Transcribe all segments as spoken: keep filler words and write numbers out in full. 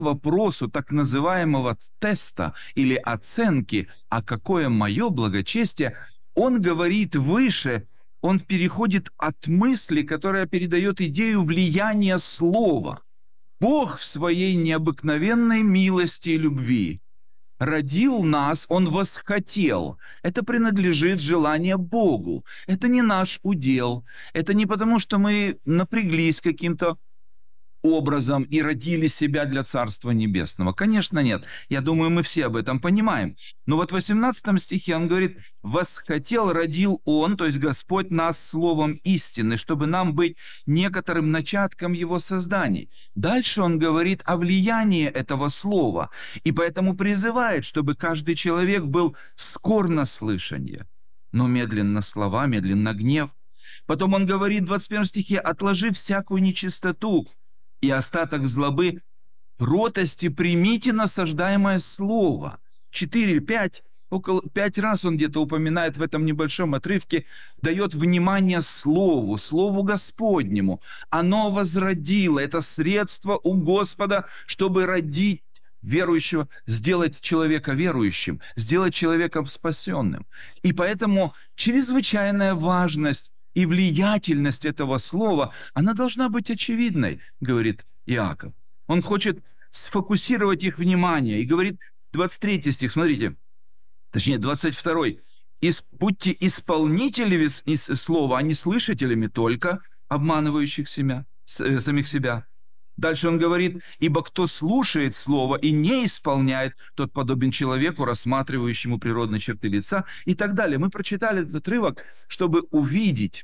вопросу так называемого теста или оценки, а какое мое благочестие, он говорит выше, он переходит от мысли, которая передает идею влияния слова. Бог в своей необыкновенной милости и любви родил нас, Он восхотел. Это принадлежит желание Богу. Это не наш удел. Это не потому, что мы напряглись каким-то образом и родили себя для Царства Небесного. Конечно, нет. Я думаю, мы все об этом понимаем. Но вот в восемнадцатом стихе он говорит: «Восхотел, родил Он», то есть Господь, нас словом истины, чтобы нам быть некоторым начатком Его созданий. Дальше он говорит о влиянии этого слова, и поэтому призывает, чтобы каждый человек был скор на слышание, но медленно слова, медленно гнев. Потом он говорит в двадцать первом стихе: «Отложи всякую нечистоту и остаток злобы, в кротости примите насаждаемое слово». Четыре, пять, около пять раз он где-то упоминает в этом небольшом отрывке, дает внимание слову, слову Господнему. Оно возродило, это средство у Господа, чтобы родить верующего, сделать человека верующим, сделать человека спасенным. И поэтому чрезвычайная важность и влиятельность этого слова, она должна быть очевидной, говорит Иаков. Он хочет сфокусировать их внимание и говорит, двадцать третий стих, смотрите, точнее, двадцать второй. «Будьте исполнителями слова, а не слышателями только, обманывающих себя, самих себя». Дальше он говорит: «Ибо кто слушает слово и не исполняет, тот подобен человеку, рассматривающему природные черты лица», и так далее. Мы прочитали этот отрывок, чтобы увидеть,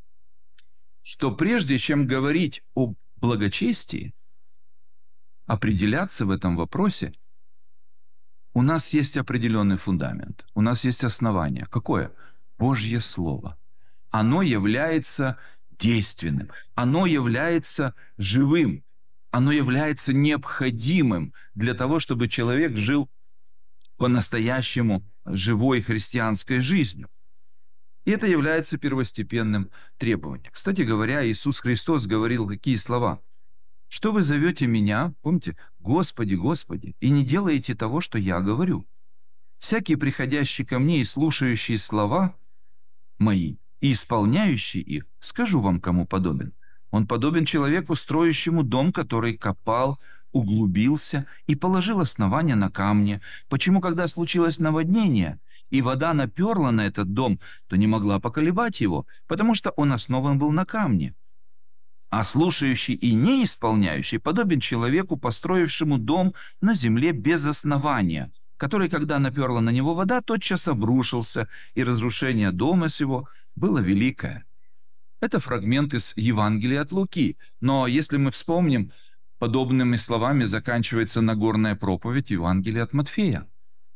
что прежде чем говорить о благочестии, определяться в этом вопросе, у нас есть определенный фундамент, у нас есть основание. Какое? Божье Слово. Оно является действенным, оно является живым, оно является необходимым для того, чтобы человек жил по-настоящему живой христианской жизнью. И это является первостепенным требованием. Кстати говоря, Иисус Христос говорил такие слова: «Что вы зовете меня, помните, Господи, Господи, и не делаете того, что я говорю? Всякий, приходящий ко мне и слушающий слова мои, и исполняющий их, скажу вам, кому подобен. Он подобен человеку, строящему дом, который копал, углубился и положил основание на камне. Почему, когда случилось наводнение, и вода наперла на этот дом, то не могла поколебать его, потому что он основан был на камне? А слушающий и не исполняющий подобен человеку, построившему дом на земле без основания, который, когда наперла на него вода, тотчас обрушился, и разрушение дома сего было великое». Это фрагмент из Евангелия от Луки. Но если мы вспомним, подобными словами заканчивается Нагорная проповедь Евангелия от Матфея.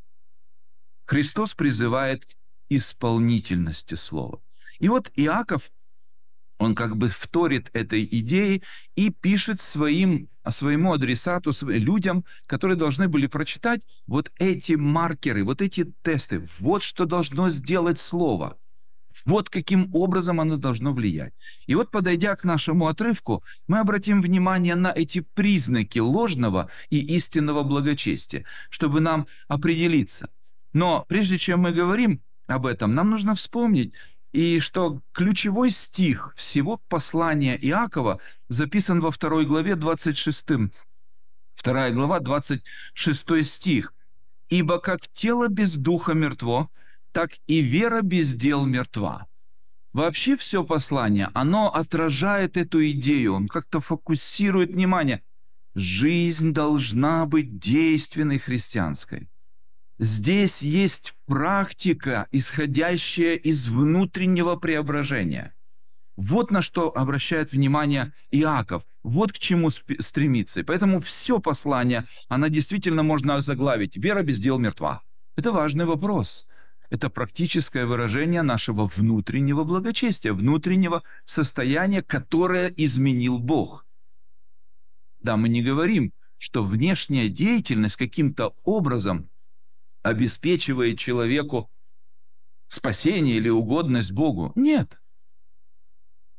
Христос призывает к исполнительности слова. И вот Иаков, он как бы вторит этой идее и пишет своим, своему адресату, людям, которые должны были прочитать вот эти маркеры, вот эти тесты. Вот что должно сделать слово. Вот каким образом оно должно влиять. И вот, подойдя к нашему отрывку, мы обратим внимание на эти признаки ложного и истинного благочестия, чтобы нам определиться. Но прежде чем мы говорим об этом, нам нужно вспомнить, и что ключевой стих всего послания Иакова записан во второй главе, двадцать шестым. Вторая глава, двадцать шестой стих. «Ибо как тело без духа мертво, так и вера без дел мертва». Вообще все послание, оно отражает эту идею, он как-то фокусирует внимание. Жизнь должна быть действенной христианской. Здесь есть практика, исходящая из внутреннего преображения. Вот на что обращает внимание Иаков, вот к чему стремится. И поэтому все послание, оно действительно можно озаглавить: «Вера без дел мертва». Это важный вопрос. Это практическое выражение нашего внутреннего благочестия, внутреннего состояния, которое изменил Бог. Да, мы не говорим, что внешняя деятельность каким-то образом обеспечивает человеку спасение или угодность Богу. Нет.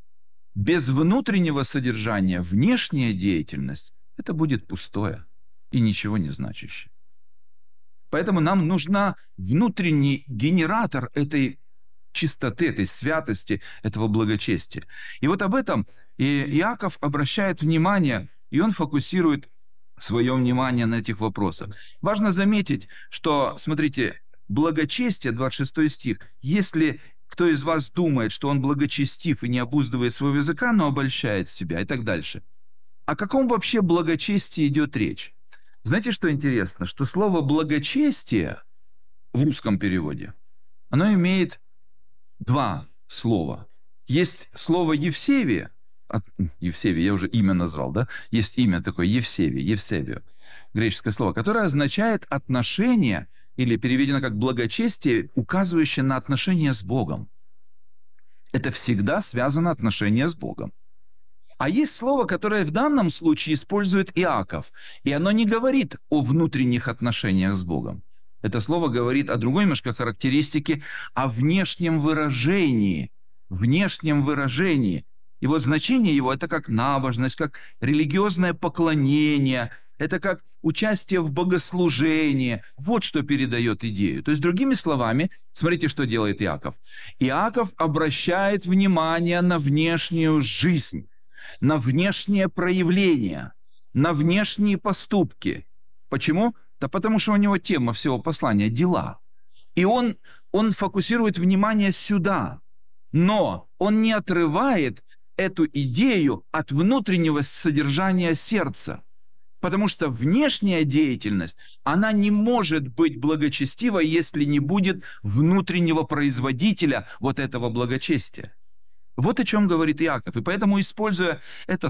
Без внутреннего содержания внешняя деятельность – это будет пустое. и ничего не значащее. Поэтому нам нужна внутренний генератор этой чистоты, этой святости, этого благочестия. И вот об этом и Иаков обращает внимание, и он фокусирует свое внимание на этих вопросах. Важно заметить, что, смотрите, благочестие, двадцать шестой стих, если кто из вас думает, что он благочестив и не обуздывает своего языка, но обольщает себя, и так дальше. О каком вообще благочестии идет речь? Знаете, что интересно? Что слово «благочестие» в русском переводе, оно имеет два слова. Есть слово «Евсевие», от, Евсевие, я уже имя назвал, да? Есть имя такое Евсевие, Евсебио, греческое слово, которое означает отношение, или переведено как благочестие, указывающее на отношения с Богом. Это всегда связано отношения с Богом. А есть слово, которое в данном случае использует Иаков, и оно не говорит о внутренних отношениях с Богом. Это слово говорит о другой немножко характеристике, о внешнем выражении. Внешнем выражении. И вот значение его – это как набожность, как религиозное поклонение, это как участие в богослужении. Вот что передает идею. То есть, другими словами, смотрите, что делает Иаков. Иаков обращает внимание на внешнюю жизнь, на внешнее проявление, на внешние поступки. Почему? Да потому что у него тема всего послания – дела. И он, он фокусирует внимание сюда. Но он не отрывает эту идею от внутреннего содержания сердца. Потому что внешняя деятельность, она не может быть благочестивой, если не будет внутреннего производителя вот этого благочестия. Вот о чем говорит Иаков. И поэтому, используя это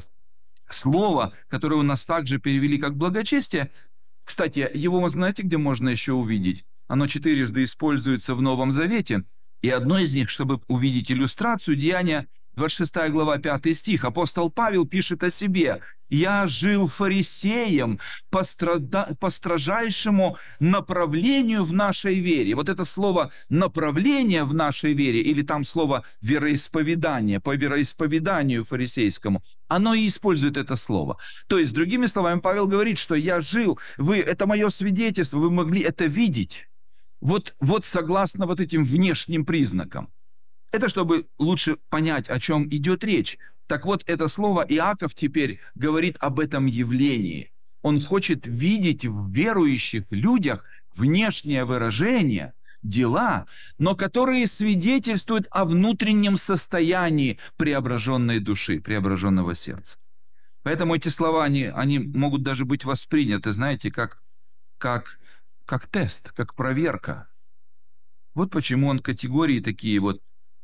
слово, которое у нас также перевели как благочестие, кстати, его, знаете, где можно еще увидеть? Оно четырежды используется в Новом Завете. И одно из них, чтобы увидеть иллюстрацию, Деяния, двадцать шестая глава, пятый стих. Апостол Павел пишет о себе. «Я жил фарисеем по, страда... по строжайшему направлению в нашей вере». Вот это слово «направление в нашей вере», или там слово «вероисповедание», по вероисповеданию фарисейскому, оно и использует это слово. То есть, другими словами, Павел говорит, что «я жил», вы, это мое свидетельство, вы могли это видеть. Вот, вот согласно вот этим внешним признакам. Это чтобы лучше понять, о чем идет речь. Так вот, это слово Иаков теперь говорит об этом явлении. Он хочет видеть в верующих людях внешнее выражение, дела, но которые свидетельствуют о внутреннем состоянии преображенной души, преображенного сердца. Поэтому эти слова, они, они могут даже быть восприняты, знаете, как, как, как тест, как проверка. Вот почему он категории такие вот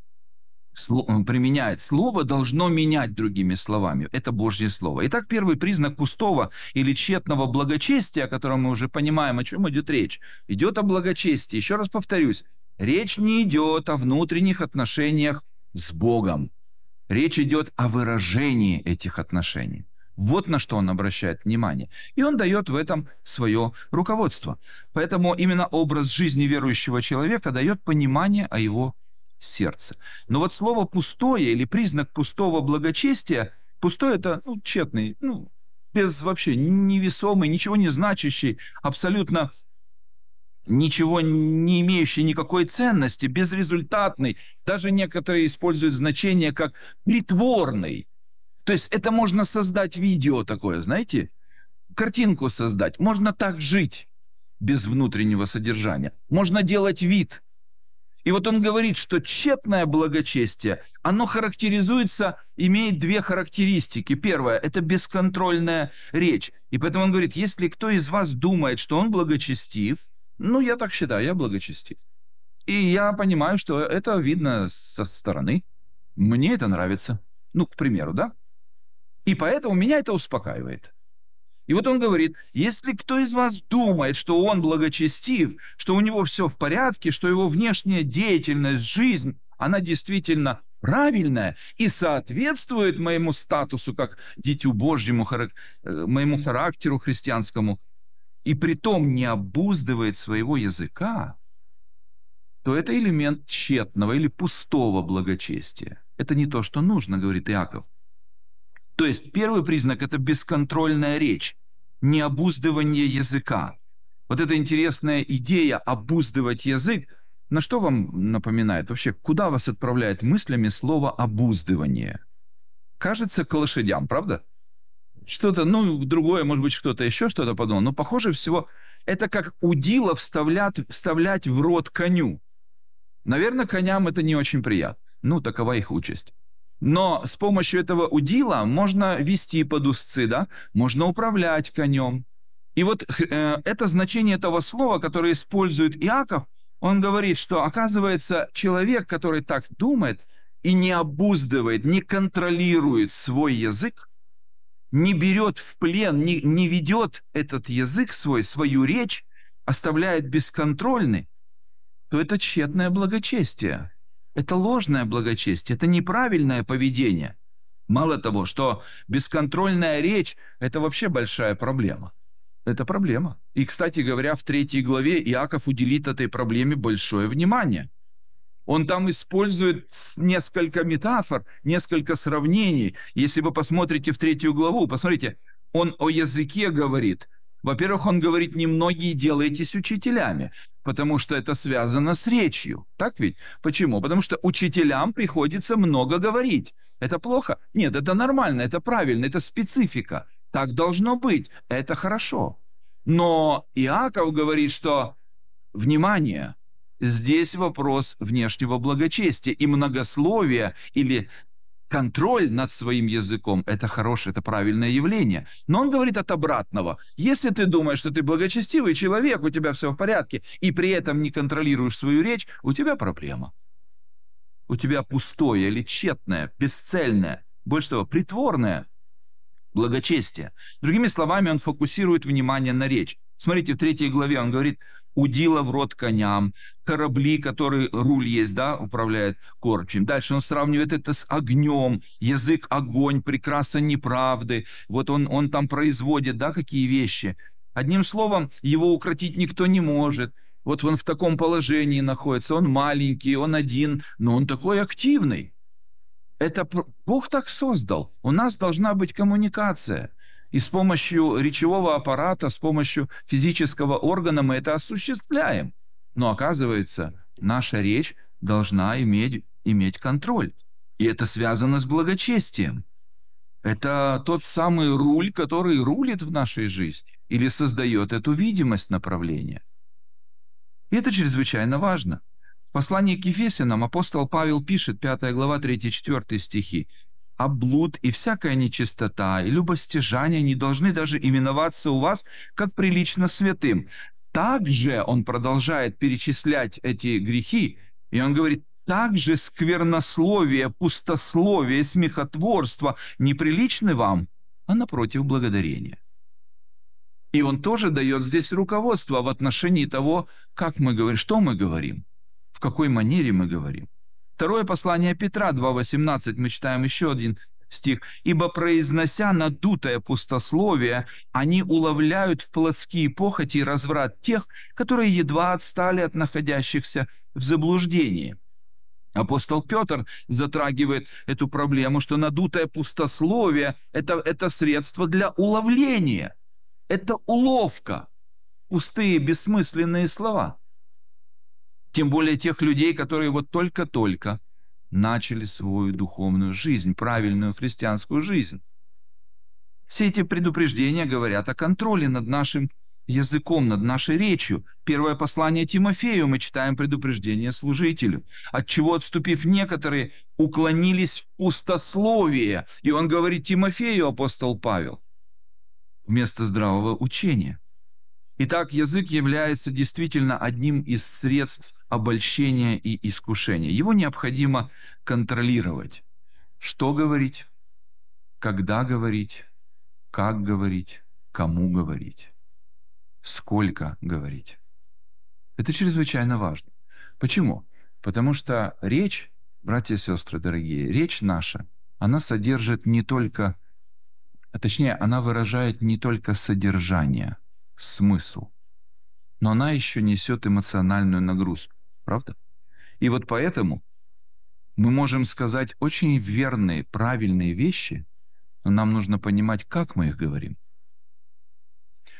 применяет. Слово должно менять, другими словами. Это Божье Слово. Итак, первый признак пустого или тщетного благочестия, о котором мы уже понимаем, о чем идет речь, идет о благочестии. Еще раз повторюсь, речь не идет о внутренних отношениях с Богом. Речь идет о выражении этих отношений. Вот на что он обращает внимание. И он дает в этом свое руководство. Поэтому именно образ жизни верующего человека дает понимание о его сердце. Но вот слово «пустое» или признак пустого благочестия, пустое – это ну, тщетный, ну, без вообще невесомый, ничего не значащий, абсолютно ничего не имеющий никакой ценности, безрезультатный. Даже некоторые используют значение как «притворный». То есть это можно создать видео такое, знаете, картинку создать. Можно так жить без внутреннего содержания. Можно делать вид. И вот он говорит, что тщетное благочестие, оно характеризуется, имеет две характеристики. Первое – это бесконтрольная речь. И поэтому он говорит, если кто из вас думает, что он благочестив, ну, я так считаю, я благочестив. И я понимаю, что это видно со стороны. Мне это нравится. Ну, к примеру, да? И поэтому меня это успокаивает. И вот он говорит, если кто из вас думает, что он благочестив, что у него все в порядке, что его внешняя деятельность, жизнь, она действительно правильная и соответствует моему статусу как дитю Божьему, моему характеру христианскому, и притом не обуздывает своего языка, то это элемент тщетного или пустого благочестия. Это не то, что нужно, говорит Иаков. То есть первый признак – это бесконтрольная речь. необуздывание языка. Вот эта интересная идея обуздывать язык, на что вам напоминает? Вообще, куда вас отправляет мыслями слово «обуздывание»? Кажется, к лошадям, правда? Что-то, ну, другое, может быть, кто-то еще что-то подумал. Но, похоже всего, это как удила вставлять, вставлять в рот коню. Наверное, коням это не очень приятно. Ну, такова их участь. Но с помощью этого удила можно вести под узцы, да? Можно управлять конем. И вот э, это значение этого слова, которое использует Иаков, он говорит, что, оказывается, человек, который так думает и не обуздывает, не контролирует свой язык, не берет в плен, не, не ведет этот язык свой, свою речь, оставляет бесконтрольный, то это тщетное благочестие. Это ложное благочестие, это неправильное поведение. Мало того, что бесконтрольная речь – это вообще большая проблема. Это проблема. И, кстати говоря, в третьей главе Иаков уделит этой проблеме большое внимание. Он там использует несколько метафор, несколько сравнений. Если вы посмотрите в третью главу, посмотрите, он о языке говорит. Во-первых, он говорит, немногие делаетесь учителями, потому что это связано с речью. Так ведь? Почему? Потому что учителям приходится много говорить. Это плохо? Нет, это нормально, это правильно, это специфика. Так должно быть, это хорошо. Но Иаков говорит, что, внимание, здесь вопрос внешнего благочестия и многословия или контроль над своим языком – это хорошее, это правильное явление. Но он говорит от обратного. Если ты думаешь, что ты благочестивый человек, у тебя все в порядке, и при этом не контролируешь свою речь, у тебя проблема. У тебя пустое или тщетное, бесцельное, больше того, притворное благочестие. Другими словами, он фокусирует внимание на речь. Смотрите, в третьей главе он говорит, удила в рот коням, корабли, которые руль есть, да, управляет кормчим. Дальше он сравнивает это с огнем, язык огонь, прекраса неправды. Вот он, он там производит, да, какие вещи. Одним словом, его укротить никто не может. Вот он в таком положении находится, он маленький, он один, но он такой активный. Это Бог так создал. У нас должна быть коммуникация. И с помощью речевого аппарата, с помощью физического органа мы это осуществляем. Но оказывается, наша речь должна иметь, иметь контроль. И это связано с благочестием. Это тот самый руль, который рулит в нашей жизни или создает эту видимость направления. И это чрезвычайно важно. В послании к Ефесянам апостол Павел пишет, пятая глава, третий-четвёртый стихи, «А блуд и всякая нечистота, и любостяжание не должны даже именоваться у вас, как прилично святым». Также он продолжает перечислять эти грехи, и он говорит, также сквернословие, пустословие, смехотворство неприличны вам, а напротив благодарения. И он тоже дает здесь руководство в отношении того, как мы говорим, что мы говорим, в какой манере мы говорим. Второе послание Петра, два восемнадцать, мы читаем еще один стих. «Ибо, произнося надутое пустословие, они уловляют в плотские похоти и разврат тех, которые едва отстали от находящихся в заблуждении». Апостол Петр затрагивает эту проблему, что надутое пустословие – это, это средство для уловления. Это уловка, пустые, бессмысленные слова. Тем более тех людей, которые вот только-только начали свою духовную жизнь, правильную христианскую жизнь. Все эти предупреждения говорят о контроле над нашим языком, над нашей речью. Первое послание Тимофею мы читаем предупреждение служителю, от чего, отступив некоторые, уклонились в пустословие. И он говорит Тимофею, апостол Павел, вместо здравого учения. Итак, язык является действительно одним из средств обольщения и искушения. Его необходимо контролировать. Что говорить, когда говорить, как говорить, кому говорить, сколько говорить. Это чрезвычайно важно. Почему? Потому что речь, братья и сестры дорогие, речь наша, она содержит не только, а точнее, она выражает не только содержание, смысл, но она еще несет эмоциональную нагрузку. Правда? И вот поэтому мы можем сказать очень верные, правильные вещи, но нам нужно понимать, как мы их говорим.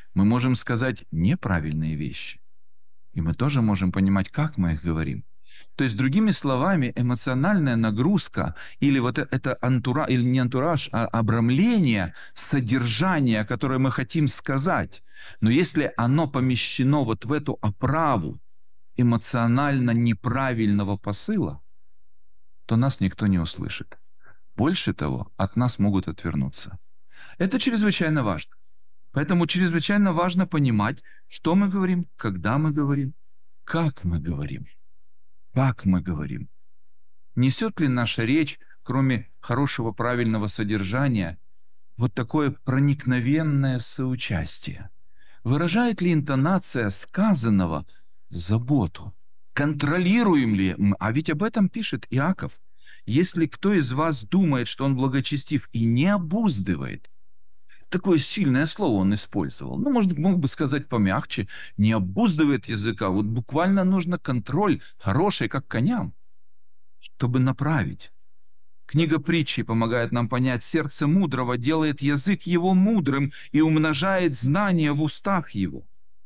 Мы можем сказать неправильные вещи. И мы тоже можем понимать, как мы их говорим. То есть, другими словами, эмоциональная нагрузка или вот э- это антура, или не антураж, а обрамление содержания, которое мы хотим сказать. Но если оно помещено вот в эту оправу эмоционально неправильного посыла, то нас никто не услышит. Больше того, от нас могут отвернуться. Это чрезвычайно важно. Поэтому чрезвычайно важно понимать, что мы говорим, когда мы говорим, как мы говорим. Как мы говорим. Несет ли наша речь, кроме хорошего, правильного содержания, вот такое проникновенное соучастие? Выражает ли интонация сказанного заботу? Контролируем ли мы? А ведь об этом пишет Иаков. Если кто из вас думает, что он благочестив и не обуздывает, такое сильное слово он использовал. Ну, может, мог бы сказать помягче, не обуздывает языка. Вот буквально нужно контроль, хороший, как коням, чтобы направить. Книга притчи помогает нам понять, сердце мудрого делает язык его мудрым и умножает знания в устах его.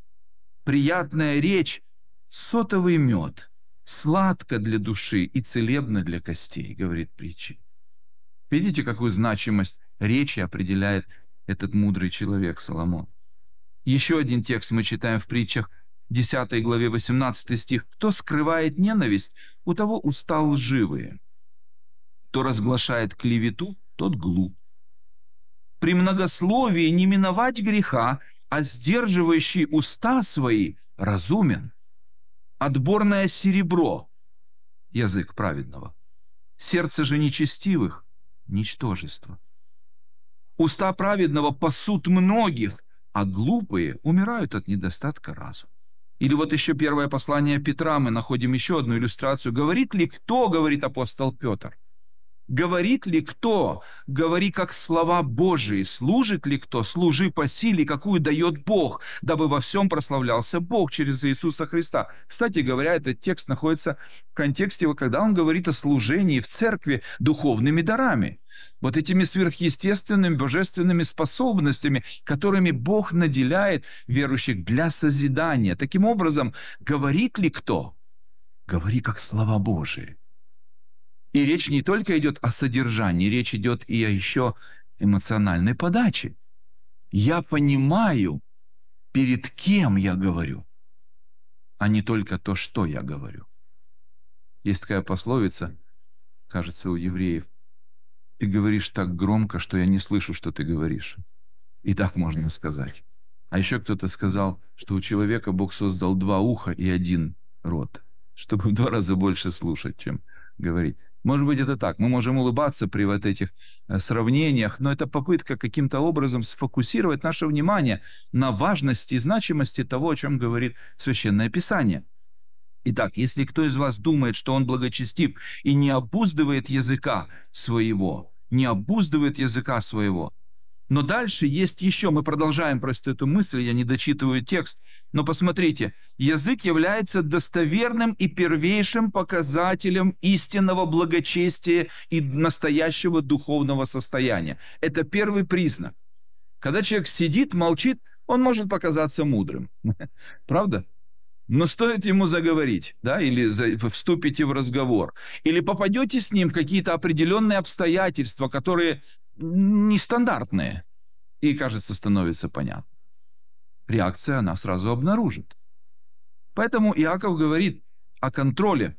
Приятная речь – сотовый мед, сладко для души и целебно для костей, говорит притчи. Видите, какую значимость речи определяет этот мудрый человек Соломон. Еще один текст мы читаем в притчах, десятой главе, восемнадцатый стих. «Кто скрывает ненависть, у того уста лживые. Кто разглашает клевету, тот глуп. При многословии не миновать греха, а сдерживающий уста свои разумен. Отборное серебро – язык праведного. Сердце же нечестивых – ничтожество. Уста праведного пасут многих, а глупые умирают от недостатка разума». Или вот еще первое послание Петра, мы находим еще одну иллюстрацию. «Говорит ли кто, — говорит апостол Петр, — говорит ли кто, говори как слова Божии, служит ли кто, служи по силе, какую дает Бог, дабы во всем прославлялся Бог через Иисуса Христа». Кстати говоря, этот текст находится в контексте, когда он говорит о служении в церкви духовными дарами. Вот этими сверхъестественными божественными способностями, которыми Бог наделяет верующих для созидания. Таким образом, говорит ли кто? Говори как слова Божии. И речь не только идет о содержании, речь идет и о еще эмоциональной подаче. Я понимаю, перед кем я говорю, а не только то, что я говорю. Есть такая пословица, кажется, у евреев: «Ты говоришь так громко, что я не слышу, что ты говоришь». И так можно сказать. А еще кто-то сказал, что у человека Бог создал два уха и один рот, чтобы в два раза больше слушать, чем говорить. Может быть, это так. Мы можем улыбаться при вот этих сравнениях, но это попытка каким-то образом сфокусировать наше внимание на важности и значимости того, о чем говорит Священное Писание. Итак, если кто из вас думает, что он благочестив и не обуздывает языка своего, не обуздывает языка своего. Но дальше есть еще, мы продолжаем просто эту мысль, я не дочитываю текст, но посмотрите, язык является достоверным и первейшим показателем истинного благочестия и настоящего духовного состояния. Это первый признак. Когда человек сидит, молчит, он может показаться мудрым. Правда? Но стоит ему заговорить, да, или за, вступите в разговор, или попадете с ним в какие-то определенные обстоятельства, которые нестандартные, и, кажется, становится понятно. Реакция она сразу обнаружит. Поэтому Иаков говорит о контроле.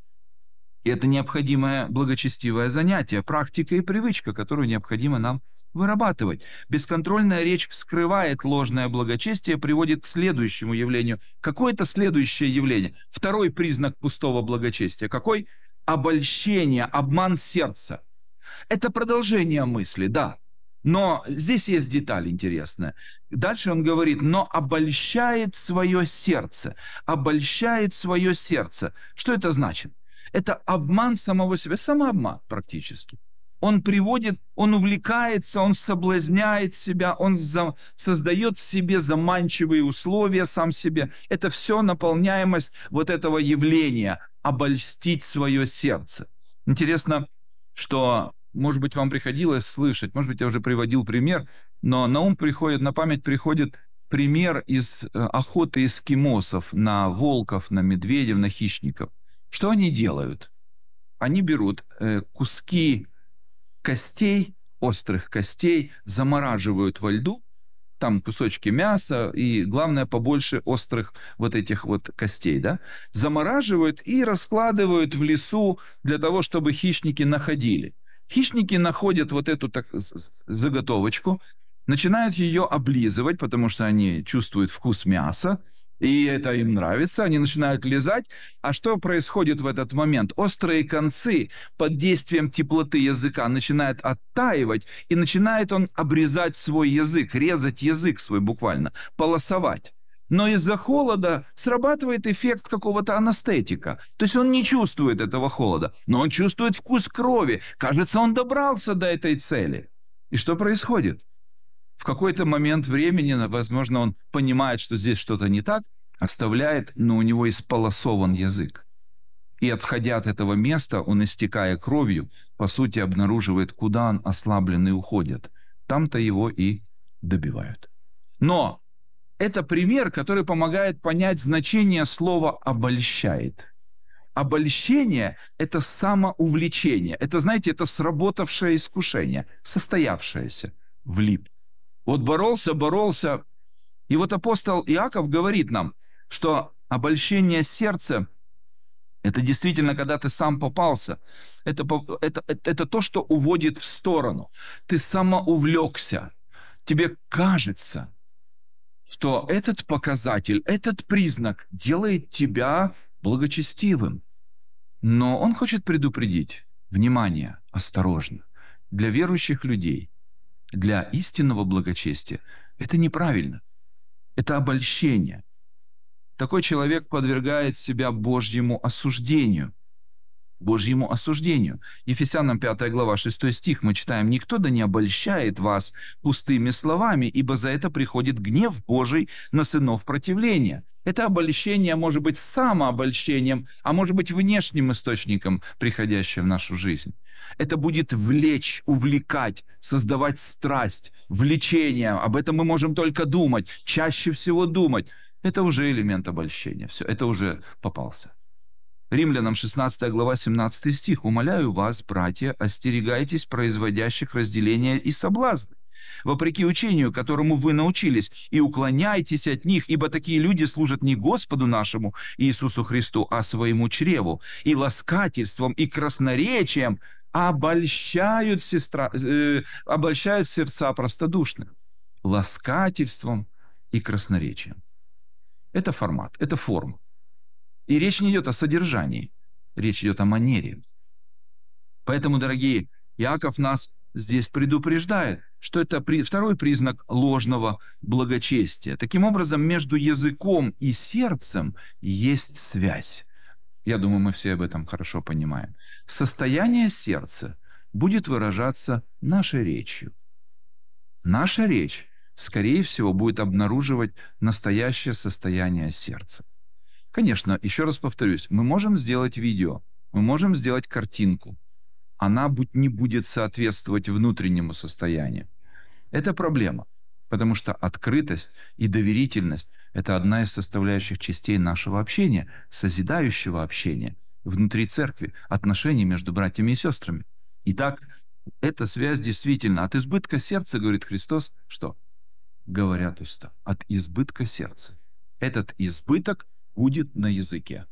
И это необходимое благочестивое занятие, практика и привычка, которую необходимо нам вырабатывать. Бесконтрольная речь вскрывает ложное благочестие, приводит к следующему явлению. Какое это следующее явление? Второй признак пустого благочестия. Какой? Обольщение, обман сердца. Это продолжение мысли, да. Но здесь есть деталь интересная. Дальше он говорит: но обольщает свое сердце. Обольщает свое сердце. Что это значит? Это обман самого себя, самообман практически. Он приводит, он увлекается, он соблазняет себя, он за, создает в себе заманчивые условия сам себе. Это все наполняемость вот этого явления – обольстить свое сердце. Интересно, что, может быть, вам приходилось слышать, может быть, я уже приводил пример, но на ум приходит, на память приходит пример из э, охоты эскимосов на волков, на медведей, на хищников. Что они делают? Они берут э, куски костей, острых костей, замораживают во льду, там кусочки мяса и, главное, побольше острых вот этих вот костей, да, замораживают и раскладывают в лесу для того, чтобы хищники находили. Хищники находят вот эту так, заготовочку, начинают ее облизывать, потому что они чувствуют вкус мяса, и это им нравится, они начинают лизать. А что происходит в этот момент? Острые концы под действием теплоты языка начинают оттаивать, и начинает он обрезать свой язык, резать язык свой буквально, полосовать. Но из-за холода срабатывает эффект какого-то анестетика. То есть он не чувствует этого холода, но он чувствует вкус крови. Кажется, он добрался до этой цели. И что происходит? В какой-то момент времени, возможно, он понимает, что здесь что-то не так, оставляет, но у него исполосован язык. И отходя от этого места, он, истекая кровью, по сути, обнаруживает, куда он ослаблен и уходит. Там-то его и добивают. Но это пример, который помогает понять значение слова «обольщает». Обольщение – это самоувлечение. Это, знаете, это сработавшее искушение, состоявшееся, влип. Вот боролся, боролся. И вот апостол Иаков говорит нам, что обольщение сердца – это действительно, когда ты сам попался. Это, это, это то, что уводит в сторону. Ты самоувлекся. Тебе кажется, что этот показатель, этот признак делает тебя благочестивым. Но он хочет предупредить. Внимание, осторожно. Для верующих людей, для истинного благочестия это неправильно. Это обольщение. Такой человек подвергает себя Божьему осуждению. Божьему осуждению. Ефесянам пятая глава, шестой стих мы читаем: «Никто да не обольщает вас пустыми словами, ибо за это приходит гнев Божий на сынов противления». Это обольщение может быть самообольщением, а может быть внешним источником, приходящим в нашу жизнь. Это будет влечь, увлекать, создавать страсть, влечение. Об этом мы можем только думать, чаще всего думать. Это уже элемент обольщения. Все, это уже попался. Римлянам шестнадцатая глава, семнадцатый стих. «Умоляю вас, братья, остерегайтесь производящих разделения и соблазны, вопреки учению, которому вы научились, и уклоняйтесь от них, ибо такие люди служат не Господу нашему Иисусу Христу, а своему чреву, и ласкательством, и красноречием обольщают, сестра, э, обольщают сердца простодушных». Ласкательством и красноречием. Это формат, это форма. И речь не идет о содержании, речь идет о манере. Поэтому, дорогие, Иаков нас здесь предупреждает, что это при... второй признак ложного благочестия. Таким образом, между языком и сердцем есть связь. Я думаю, мы все об этом хорошо понимаем. Состояние сердца будет выражаться нашей речью. Наша речь, скорее всего, будет обнаруживать настоящее состояние сердца. Конечно, еще раз повторюсь, мы можем сделать видео, мы можем сделать картинку. Она не будет соответствовать внутреннему состоянию. Это проблема, потому что открытость и доверительность – это одна из составляющих частей нашего общения, созидающего общения внутри церкви, отношений между братьями и сестрами. Итак, эта связь действительно от избытка сердца, говорит Христос, что? Говорят уста. От избытка сердца. Этот избыток будет на языке.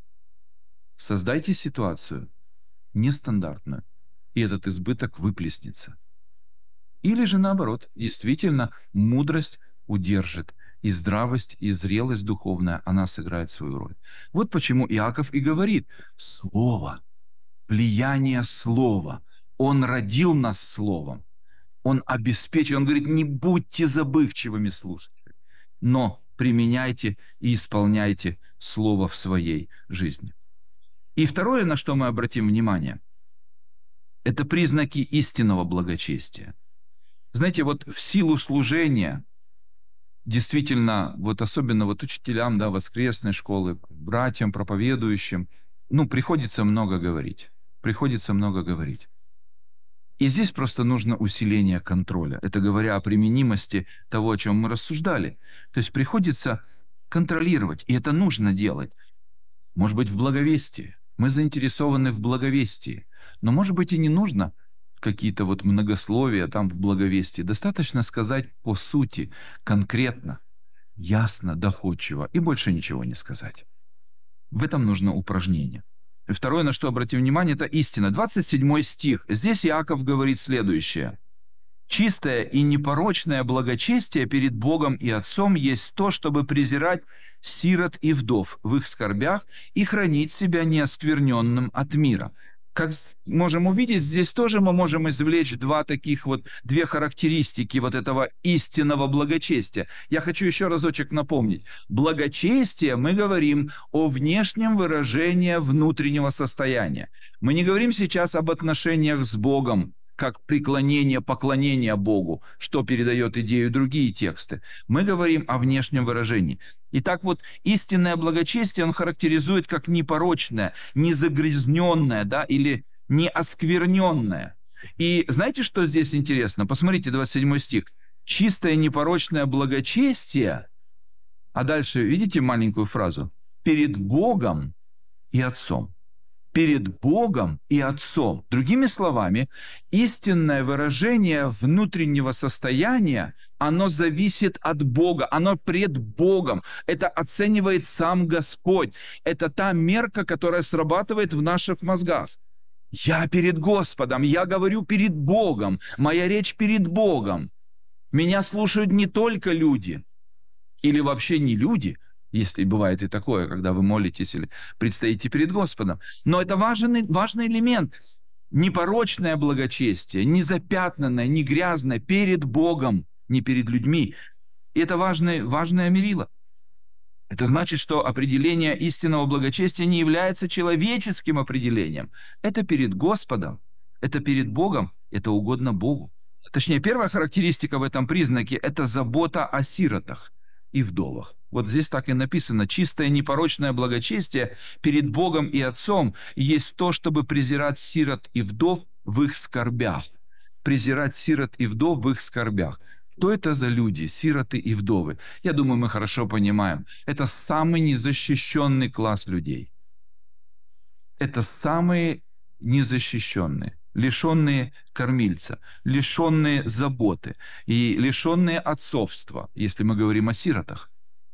Создайте ситуацию нестандартную, и этот избыток выплеснется. Или же наоборот, действительно, мудрость удержит, и здравость, и зрелость духовная, она сыграет свою роль. Вот почему Иаков и говорит: Слово, влияние Слова. Он родил нас Словом. Он обеспечил, он говорит: не будьте забывчивыми слушателями, но применяйте и исполняйте Слово в своей жизни. И второе, на что мы обратим внимание, это признаки истинного благочестия. Знаете, вот в силу служения, действительно, вот особенно вот учителям, да, воскресной школы, братьям, проповедующим, ну, приходится много говорить. Приходится много говорить. И здесь просто нужно усиление контроля. Это говоря о применимости того, о чем мы рассуждали. То есть приходится контролировать, и это нужно делать. Может быть, в благовестии. Мы заинтересованы в благовестии. Но, может быть, и не нужно какие-то вот многословия там в благовестии. Достаточно сказать по сути, конкретно, ясно, доходчиво, и больше ничего не сказать. В этом нужно упражнение. И второе, на что обратим внимание, это истина. двадцать седьмой стих. Здесь Иаков говорит следующее. «Чистое и непорочное благочестие перед Богом и Отцом есть то, чтобы презирать сирот и вдов в их скорбях и хранить себя неоскверненным от мира». Как можем увидеть, здесь тоже мы можем извлечь два таких вот, две характеристики вот этого истинного благочестия. Я хочу еще разочек напомнить. Благочестие, мы говорим о внешнем выражении внутреннего состояния. Мы не говорим сейчас об отношениях с Богом, как преклонение, поклонение Богу, что передает идею другие тексты. Мы говорим о внешнем выражении. Итак, вот истинное благочестие он характеризует как непорочное, незагрязненное, да, или неоскверненное. И знаете, что здесь интересно? Посмотрите, двадцать седьмой стих. «Чистое непорочное благочестие», а дальше, видите маленькую фразу? «Перед Богом и Отцом». Перед Богом и Отцом. Другими словами, истинное выражение внутреннего состояния, оно зависит от Бога, оно пред Богом. Это оценивает сам Господь. Это та мерка, которая срабатывает в наших мозгах. Я перед Господом, я говорю перед Богом, моя речь перед Богом. Меня слушают не только люди, или вообще не люди, если бывает и такое, когда вы молитесь или предстоите перед Господом. Но это важный, важный элемент. Непорочное благочестие, не запятнанное, не грязное, перед Богом, не перед людьми. И это важное, важное мерило. Это значит, что определение истинного благочестия не является человеческим определением. Это перед Господом, это перед Богом, это угодно Богу. Точнее, первая характеристика в этом признаке – это забота о сиротах и вдовах. Вот здесь так и написано. Чистое непорочное благочестие перед Богом и Отцом есть то, чтобы презирать сирот и вдов в их скорбях. Презирать сирот и вдов в их скорбях. Что это за люди, сироты и вдовы? Я думаю, мы хорошо понимаем. Это самый незащищенный класс людей. Это самые незащищенные, лишенные кормильца, лишенные заботы и лишенные отцовства, если мы говорим о сиротах.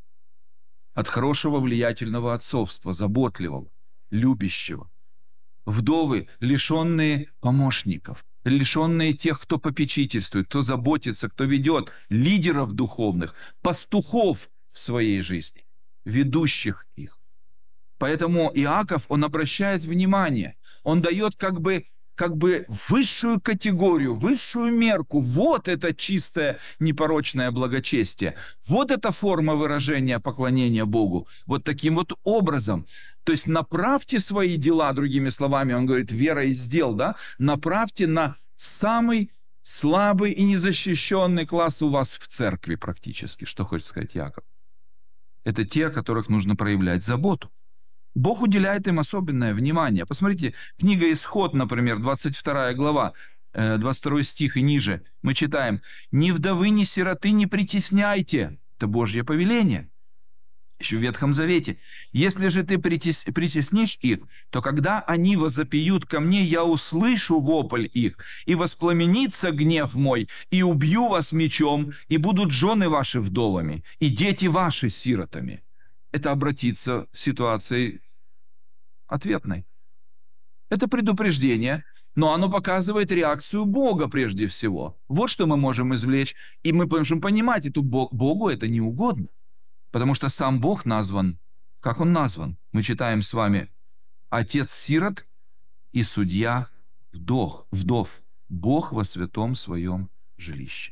От хорошего влиятельного отцовства, заботливого, любящего. Вдовы, лишенные помощников, лишенные тех, кто попечительствует, кто заботится, кто ведет, лидеров духовных, пастухов в своей жизни, ведущих их. Поэтому Иаков, он обращает внимание, он дает как бы, как бы высшую категорию, высшую мерку. Вот это чистое непорочное благочестие. Вот эта форма выражения поклонения Богу. Вот таким вот образом. То есть направьте свои дела, другими словами, он говорит, вера из дел, да? Направьте на самый слабый и незащищенный класс у вас в церкви практически. Что хочет сказать Иаков? Это те, о которых нужно проявлять заботу. Бог уделяет им особенное внимание. Посмотрите, книга Исход, например, двадцать вторая глава, двадцать второй стих и ниже. Мы читаем: «Ни вдовы, ни сироты не притесняйте». Это Божье повеление. Еще в Ветхом Завете. «Если же ты притес... притеснишь их, то когда они возопьют ко мне, я услышу вопль их, и воспламенится гнев мой, и убью вас мечом, и будут жены ваши вдовами, и дети ваши сиротами». Это обратиться в ситуации ответной. Это предупреждение, но оно показывает реакцию Бога прежде всего. Вот что мы можем извлечь, и мы можем понимать, эту Богу это не угодно. Потому что сам Бог назван, как Он назван? Мы читаем с вами: «Отец сирот и судья вдов, вдов, Бог во святом своем жилище».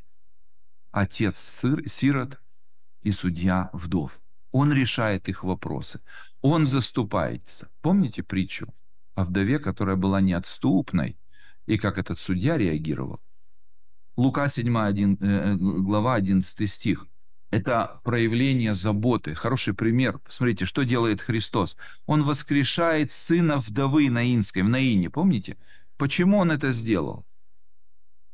Отец сыр, сирот и судья вдов. Он решает их вопросы. Он заступается. Помните притчу о вдове, которая была неотступной, и как этот судья реагировал? Лука седьмая глава, одиннадцатый стих. Это проявление заботы. Хороший пример. Посмотрите, что делает Христос. Он воскрешает сына вдовы наинской, в Наине, помните? Почему он это сделал?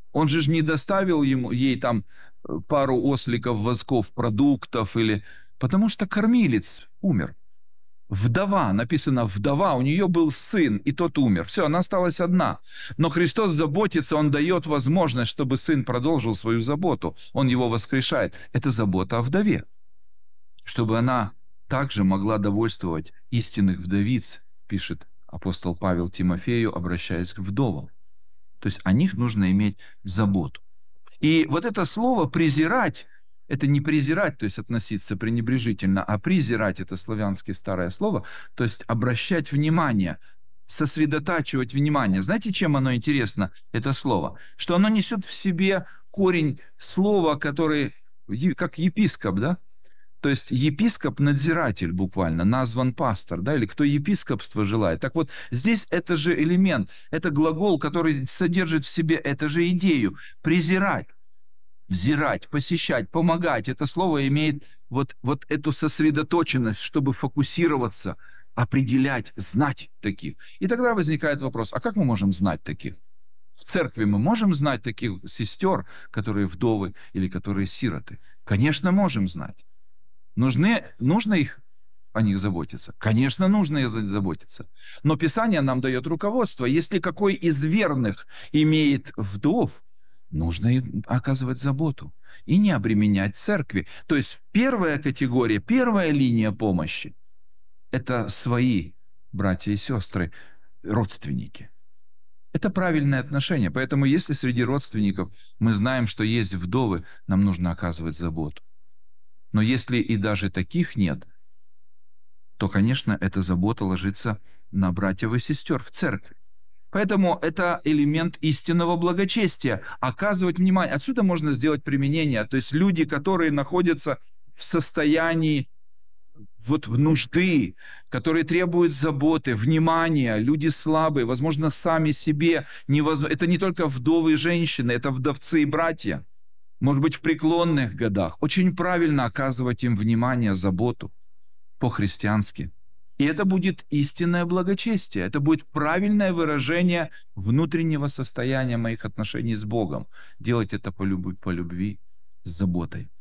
Он же ж не доставил ему, ей там э, пару осликов, восков, продуктов, или... потому что кормилец умер. Вдова, написано вдова, у нее был сын, и тот умер. Все, она осталась одна. Но Христос заботится, Он дает возможность, чтобы сын продолжил свою заботу. Он его воскрешает. Это забота о вдове. Чтобы она также могла довольствовать истинных вдовиц, пишет апостол Павел Тимофею, обращаясь к вдовам. То есть о них нужно иметь заботу. И вот это слово «презирать», это не презирать, то есть относиться пренебрежительно, а презирать — это славянское старое слово, то есть обращать внимание, сосредотачивать внимание. Знаете, чем оно интересно, это слово? Что оно несет в себе корень слова, который, как епископ, да? То есть епископ-надзиратель буквально, назван пастор, да, или кто епископство желает. Так вот, здесь это же элемент, это глагол, который содержит в себе эту же идею – презирать, взирать, посещать, помогать. Это слово имеет вот, вот эту сосредоточенность, чтобы фокусироваться, определять, знать таких. И тогда возникает вопрос, а как мы можем знать таких? В церкви мы можем знать таких сестер, которые вдовы или которые сироты? Конечно, можем знать. Нужны, нужно их, о них заботиться? Конечно, нужно их заботиться. Но Писание нам дает руководство. Если какой из верных имеет вдов, нужно им оказывать заботу и не обременять церкви. То есть первая категория, первая линия помощи – это свои братья и сестры, родственники. Это правильное отношение. Поэтому если среди родственников мы знаем, что есть вдовы, нам нужно оказывать заботу. Но если и даже таких нет, то, конечно, эта забота ложится на братьев и сестер в церкви. Поэтому это элемент истинного благочестия. Оказывать внимание. Отсюда можно сделать применение. То есть люди, которые находятся в состоянии вот в нужды, которые требуют заботы, внимания, люди слабые, возможно, сами себе невозможно. Это не только вдовы и женщины, это вдовцы и братья. Может быть, в преклонных годах, очень правильно оказывать им внимание, заботу по-христиански. И это будет истинное благочестие, это будет правильное выражение внутреннего состояния моих отношений с Богом. Делать это по любви, по любви с заботой.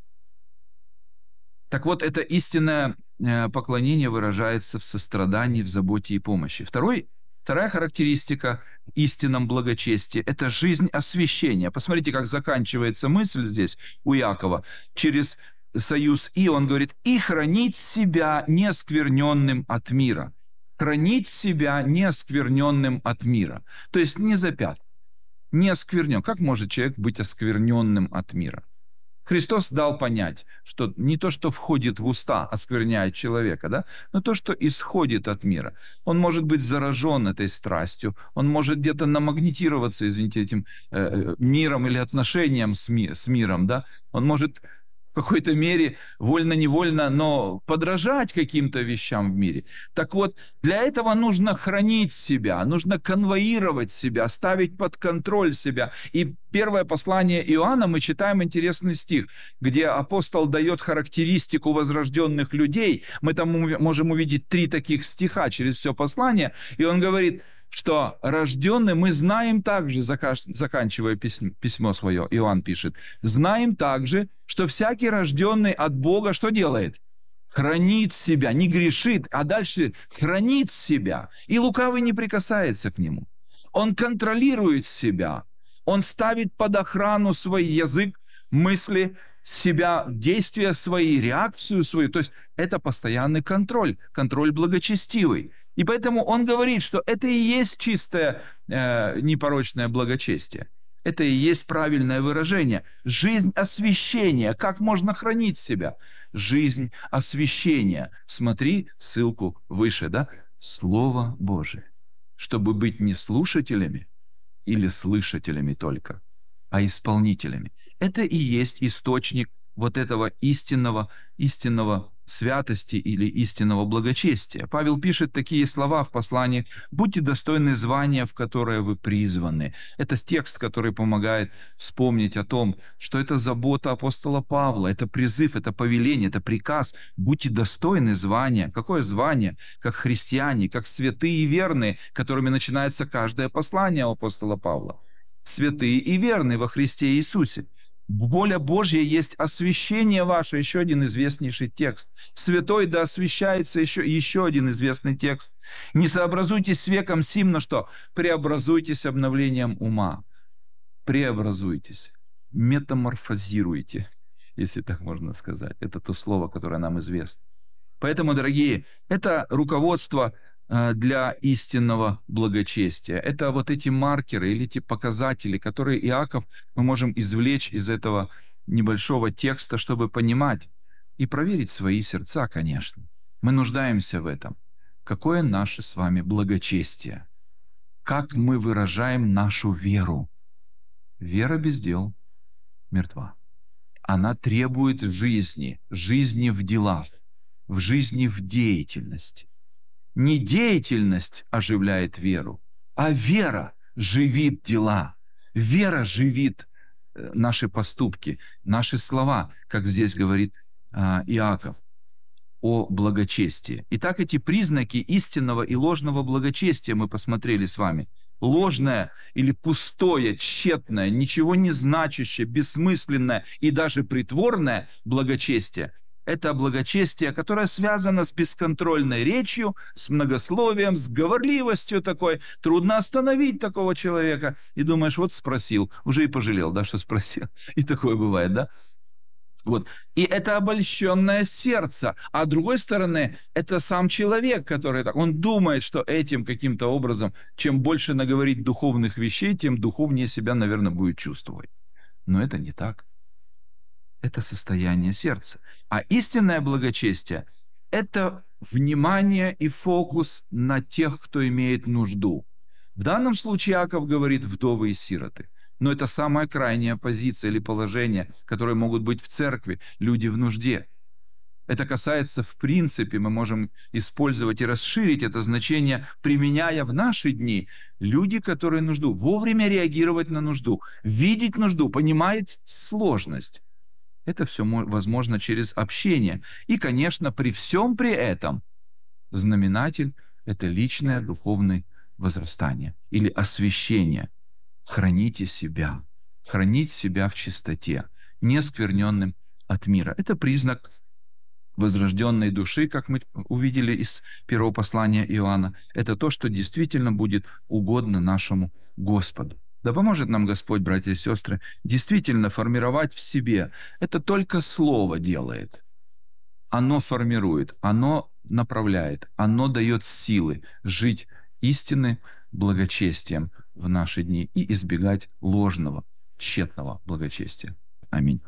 Так вот, это истинное поклонение выражается в сострадании, в заботе и помощи. Второй Вторая характеристика в истинном благочестии – это жизнь освящения. Посмотрите, как заканчивается мысль здесь у Иакова. Через союз «и» он говорит «и хранить себя неоскверненным от мира». Хранить себя неоскверненным от мира. То есть не запят, не осквернен. Как может человек быть оскверненным от мира? Христос дал понять, что не то, что входит в уста, оскверняет человека, да, но то, что исходит от мира. Он может быть заражен этой страстью, он может где-то намагнетироваться, извините, этим э, миром или отношением с, ми, с миром, да. Он может в какой-то мере вольно-невольно, но подражать каким-то вещам в мире. Так вот, для этого нужно хранить себя, нужно конвоировать себя, ставить под контроль себя. И первое послание Иоанна мы читаем интересный стих, где апостол дает характеристику возрожденных людей. Мы там можем увидеть три таких стиха через все послание, и он говорит, что рожденный, мы знаем также, заканчивая письмо свое, Иоанн пишет, знаем также, что всякий рожденный от Бога что делает? Хранит себя, не грешит, а дальше хранит себя, и лукавый не прикасается к нему. Он контролирует себя, он ставит под охрану свой язык, мысли, себя, действия свои, реакцию свою. То есть это постоянный контроль, контроль благочестивый. И поэтому он говорит, что это и есть чистое э, непорочное благочестие. Это и есть правильное выражение. Жизнь освящения. Как можно хранить себя? Жизнь освящения. Смотри ссылку выше, да? Слово Божие. Чтобы быть не слушателями или слышателями только, а исполнителями. Это и есть источник вот этого истинного, истинного святости или истинного благочестия. Павел пишет такие слова в послании: «Будьте достойны звания, в которое вы призваны». Это текст, который помогает вспомнить о том, что это забота апостола Павла, это призыв, это повеление, это приказ. Будьте достойны звания. Какое звание? Как христиане, как святые и верные, которыми начинается каждое послание у апостола Павла. святые и верные во Христе Иисусе. Воля Божья есть освящение ваше, еще один известнейший текст. Святой да освящается, еще, еще один известный текст. Не сообразуйтесь с веком сим, но что? Преобразуйтесь обновлением ума. Преобразуйтесь, метаморфозируйте, если так можно сказать. Это то слово, которое нам известно. Поэтому, дорогие, это руководство для истинного благочестия. Это вот эти маркеры или эти показатели, которые Иаков мы можем извлечь из этого небольшого текста, чтобы понимать и проверить свои сердца, конечно. Мы нуждаемся в этом. Какое наше с вами благочестие? Как мы выражаем нашу веру? Вера без дел мертва. Она требует жизни, жизни в делах, в жизни в деятельности. Не деятельность оживляет веру, а вера живит дела. Вера живит наши поступки, наши слова, как здесь говорит а, Иаков о благочестии. Итак, эти признаки истинного и ложного благочестия мы посмотрели с вами. Ложное или пустое, тщетное, ничего не значащее, бессмысленное и даже притворное благочестие – это благочестие, которое связано с бесконтрольной речью, с многословием, с говорливостью такой. Трудно остановить такого человека. И думаешь, вот спросил, уже и пожалел, да, что спросил. И такое бывает, да? Вот. И это обольщенное сердце. А с другой стороны, это сам человек, который так, он думает, что этим каким-то образом, чем больше наговорить духовных вещей, тем духовнее себя, наверное, будет чувствовать. Но это не так. Это состояние сердца. А истинное благочестие – это внимание и фокус на тех, кто имеет нужду. В данном случае Иаков говорит «вдовы и сироты». Но это самая крайняя позиция или положение, которые могут быть в церкви, люди в нужде. Это касается, в принципе, мы можем использовать и расширить это значение, применяя в наши дни люди, которые нужду, вовремя реагировать на нужду, видеть нужду, понимать сложность. Это все возможно через общение. И, конечно, при всем при этом знаменатель – это личное духовное возрастание или освящение. Храните себя, хранить себя в чистоте, не оскверненным от мира. Это признак возрожденной души, как мы увидели из первого послания Иоанна. Это то, что действительно будет угодно нашему Господу. Да поможет нам Господь, братья и сестры, действительно формировать в себе. Это только Слово делает. Оно формирует, оно направляет, оно дает силы жить истинным благочестием в наши дни и избегать ложного, тщетного благочестия. Аминь.